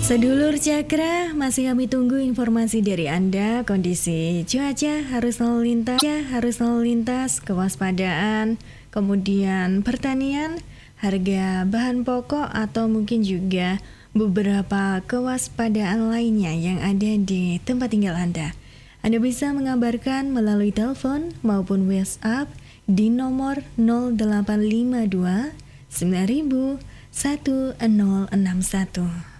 Sedulur Cakra, masih kami tunggu informasi dari Anda. Kondisi cuaca, harus lalu lintas, kewaspadaan, kemudian pertanian, harga bahan pokok, atau mungkin juga beberapa kewaspadaan lainnya yang ada di tempat tinggal Anda. Anda bisa mengabarkan melalui telepon maupun WhatsApp di nomor 0852 9000 1061.